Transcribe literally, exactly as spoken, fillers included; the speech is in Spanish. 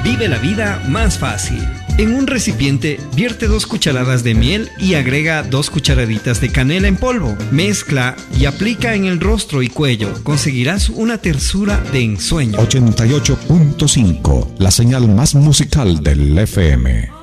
Vive la vida más fácil. En un recipiente, vierte dos cucharadas de miel y agrega dos cucharaditas de canela en polvo. Mezcla y aplica en el rostro y cuello. Conseguirás una tersura de ensueño. ochenta y ocho punto cinco, la señal más musical del F M.